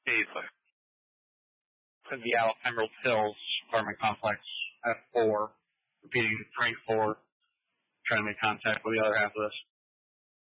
Easily. Could be out Emerald Hills apartment complex at 4, repeating train 4, trying to make contact with the other half of this.